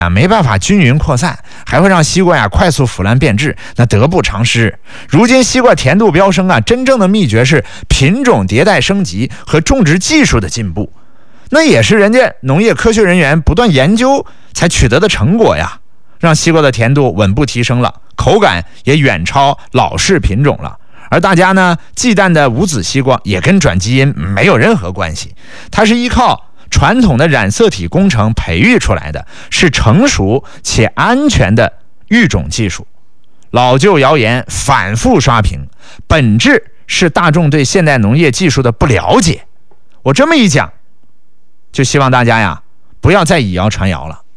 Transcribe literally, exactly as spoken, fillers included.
啊，没办法均匀扩散，还会让西瓜呀快速腐烂变质，那得不偿失。如今西瓜甜度飙升啊，真正的秘诀是品种迭代升级和种植技术的进步，那也是人家农业科学人员不断研究才取得的成果呀，让西瓜的甜度稳步提升了，口感也远超老式品种了。而大家呢忌惮的无籽西瓜也跟转基因没有任何关系，它是依靠传统的染色体工程培育出来的，是成熟且安全的育种技术。老旧谣言反复刷屏，本质是大众对现代农业技术的不了解。我这么一讲，就希望大家呀不要再以谣传谣了。